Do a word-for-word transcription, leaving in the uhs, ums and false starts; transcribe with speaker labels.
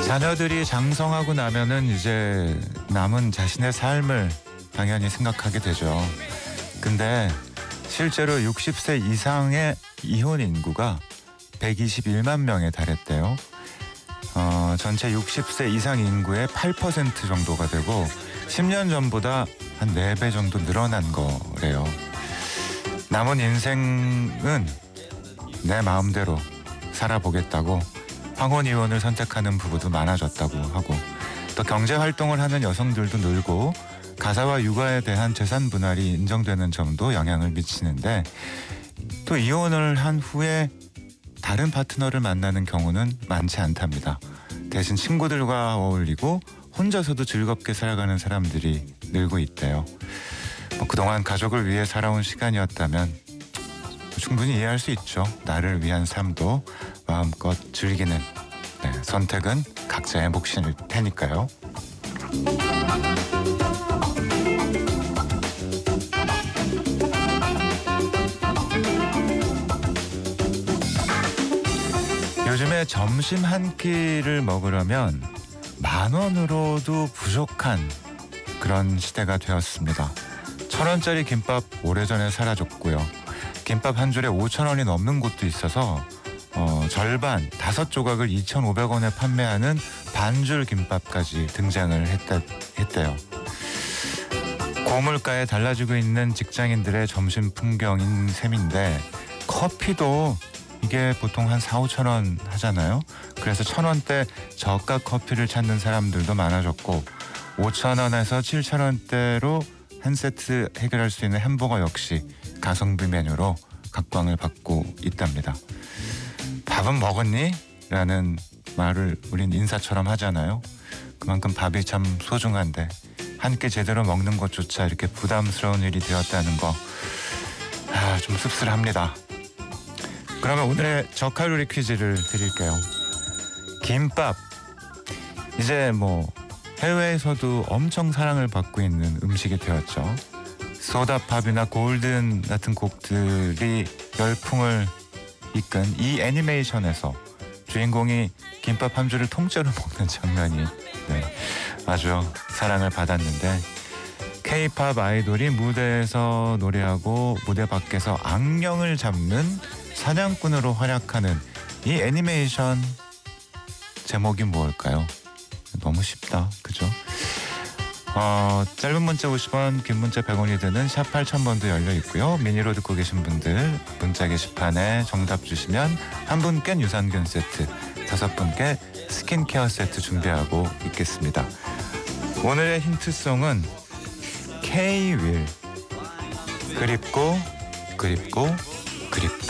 Speaker 1: 자녀들이 장성하고 나면은 이제 남은 자신의 삶을 당연히 생각하게 되죠. 근데 실제로 육십 세 이상의 이혼 인구가 백이십일만 명에 달했대요. 어, 전체 육십 세 이상 인구의 팔 퍼센트 정도가 되고 십 년 전보다 한 네 배 정도 늘어난 거래요. 남은 인생은 내 마음대로 살아보겠다고 황혼 이혼을 선택하는 부부도 많아졌다고 하고, 또 경제활동을 하는 여성들도 늘고 가사와 육아에 대한 재산 분할이 인정되는 점도 영향을 미치는데, 또 이혼을 한 후에 다른 파트너를 만나는 경우는 많지 않답니다. 대신 친구들과 어울리고 혼자서도 즐겁게 살아가는 사람들이 늘고 있대요. 뭐 그동안 가족을 위해 살아온 시간이었다면 충분히 이해할 수 있죠. 나를 위한 삶도 마음껏 즐기는, 네, 선택은 각자의 몫일 테니까요. 요즘에 점심 한 끼를 먹으려면 만 원으로도 부족한 그런 시대가 되었습니다. 천 원짜리 김밥 오래전에 사라졌고요. 김밥 한 줄에 오천 원이 넘는 곳도 있어서 어, 절반 다섯 조각을 이천오백 원에 판매하는 반줄 김밥까지 등장을 했다, 했대요. 고물가에 달라지고 있는 직장인들의 점심 풍경인 셈인데, 커피도 이게 보통 한 사, 오천 원 하잖아요. 그래서 천 원대 저가 커피를 찾는 사람들도 많아졌고, 오천 원에서 칠천 원대로 한 세트 해결할 수 있는 햄버거 역시 가성비 메뉴로 각광을 받고 있답니다. 밥은 먹었니? 라는 말을 우린 인사처럼 하잖아요. 그만큼 밥이 참 소중한데 한 끼 제대로 먹는 것조차 이렇게 부담스러운 일이 되었다는 거, 아, 좀 씁쓸합니다. 그러면 오늘의 저칼로리 퀴즈를 드릴게요. 김밥, 이제 뭐 해외에서도 엄청 사랑을 받고 있는 음식이 되었죠. 소다팝이나 골든 같은 곡들이 열풍을 이끈 이 애니메이션에서 주인공이 김밥 한 줄을 통째로 먹는 장면이, 네, 아주 사랑을 받았는데, K-팝 아이돌이 무대에서 노래하고 무대 밖에서 악령을 잡는 사냥꾼으로 활약하는 이 애니메이션 제목이 뭘까요? 너무 쉽다, 그죠? 어, 짧은 문자 오십 원, 긴 문자 백 원이 드는 샵 팔천 번도 열려 있고요. 미니로 듣고 계신 분들 문자 게시판에 정답 주시면 한 분께 유산균 세트, 다섯 분께 스킨케어 세트 준비하고 있겠습니다. 오늘의 힌트송은 K-윌, 그립고 그립고 그립다.